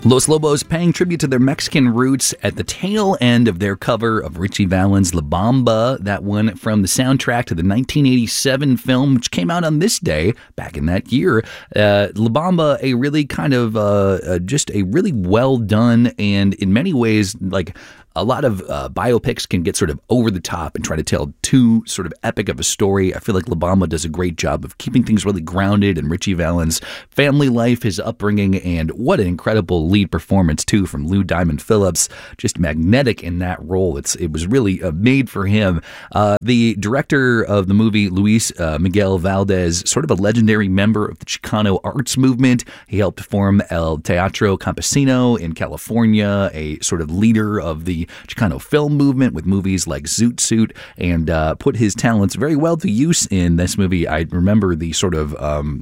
Los Lobos paying tribute to their Mexican roots at the tail end of their cover of Ritchie Valens' La Bamba, that one from the soundtrack to the 1987 film, which came out on this day, back in that year. La Bamba, a really kind of, just a really well done and in many ways, like, a lot of biopics can get sort of over the top and try to tell too sort of epic of a story. I feel like La Bamba does a great job of keeping things really grounded in Ritchie Valens' family life, his upbringing, and what an incredible lead performance, too, from Lou Diamond Phillips. Just magnetic in that role. It was really made for him. The director of the movie, Luis Miguel Valdez, sort of a legendary member of the Chicano arts movement. He helped form El Teatro Campesino in California, a sort of leader of the Chicano film movement with movies like Zoot Suit, and put his talents very well to use in this movie. I remember the sort of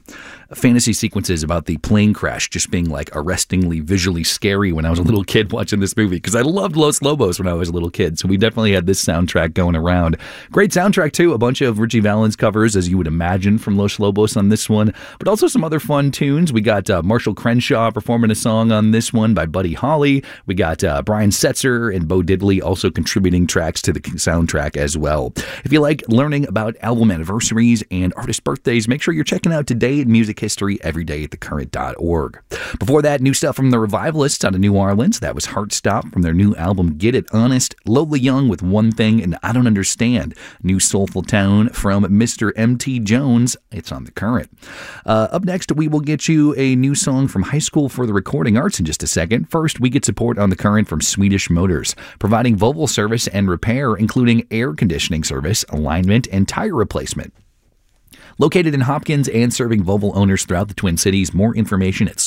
fantasy sequences about the plane crash just being like arrestingly visually scary when I was a little kid watching this movie, because I loved Los Lobos when I was a little kid. So we definitely had this soundtrack going around. Great soundtrack too. A bunch of Ritchie Valens covers, as you would imagine, from Los Lobos on this one, but also some other fun tunes. We got Marshall Crenshaw performing a song on this one by Buddy Holly. We got Brian Setzer and Bo Diddley also contributing tracks to the soundtrack as well. If you like learning about album anniversaries and artist birthdays, make sure you're checking out Today in Music History every day at thecurrent.org. Before that, new stuff from the Revivalists out of New Orleans. That was Heartstop from their new album Get It Honest. Lola Young with One Thing and I Don't Understand. New soulful tone from Mr. M.T. Jones. It's on The Current. Up next, we will get you a new song from High School for the Recording Arts in just a second. First, we get support on The Current from Swedish Motors, providing Volvo service and repair, including air conditioning service, alignment, and tire replacement. Located in Hopkins and serving Volvo owners throughout the Twin Cities. More information at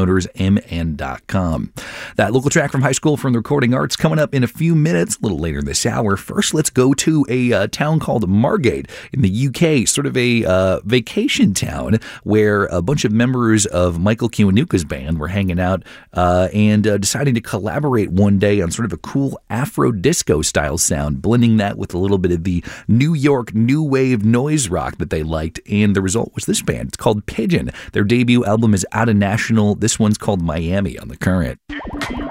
SwedishMotorsMN.com. That local track from High School from the Recording Arts coming up in a few minutes, a little later this hour. First, let's go to a town called Margate in the UK, sort of a vacation town where a bunch of members of Michael Kiwanuka's band were hanging out and deciding to collaborate one day on sort of a cool Afro disco style sound, blending that with a little bit of the New York new wave noise rock that they liked. And the result was this band. It's called Pigeon. Their debut album is out of national. This one's called Miami on The Current.